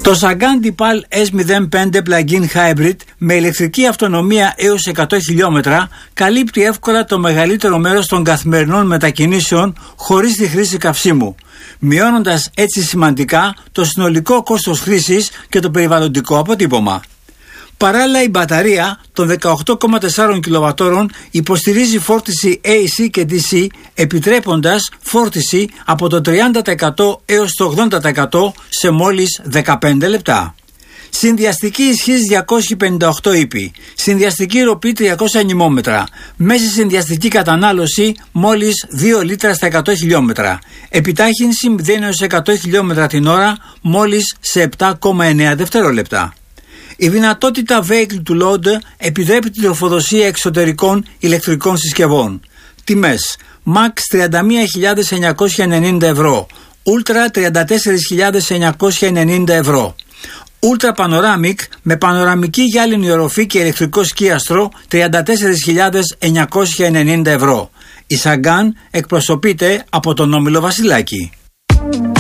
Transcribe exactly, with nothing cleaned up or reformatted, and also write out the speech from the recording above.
Το Sanghan Deepal ες μηδέν πέντε Plug-in Hybrid με ηλεκτρική αυτονομία έως εκατό χιλιόμετρα καλύπτει εύκολα το μεγαλύτερο μέρος των καθημερινών μετακινήσεων χωρίς τη χρήση καυσίμου, μειώνοντας έτσι σημαντικά το συνολικό κόστος χρήσης και το περιβαλλοντικό αποτύπωμα. Παράλληλα, η μπαταρία των δεκαοκτώ κόμμα τέσσερα κιλοβατ υποστηρίζει φόρτιση έι σι και ντι σι, επιτρέποντας φόρτιση από το τριάντα τοις εκατό έως το ογδόντα τοις εκατό σε μόλις δεκαπέντε λεπτά. Συνδυαστική ισχύς διακόσιοι πενήντα οκτώ ύπη, συνδυαστική ροπή τριακόσια νημόμετρα, μέση συνδυαστική κατανάλωση μόλις δύο λίτρα στα εκατό χιλιόμετρα, επιτάχυνση μηδέν έως εκατό χιλιόμετρα την ώρα μόλις σε επτά κόμμα εννέα δευτερόλεπτα. Η δυνατότητα Vehicle to Load επιτρέπει την τροφοδοσία εξωτερικών ηλεκτρικών συσκευών. Τιμές: Max τριάντα μία χιλιάδες εννιακόσια ενενήντα ευρώ, Ultra τριάντα τέσσερις χιλιάδες εννιακόσια ενενήντα ευρώ. Ultra Panoramic με πανοραμική γυάλινη οροφή και ηλεκτρικό σκίαστρο τριάντα τέσσερις χιλιάδες εννιακόσια ενενήντα ευρώ. Η Sanghan εκπροσωπείται από τον Όμιλο Βασιλάκη.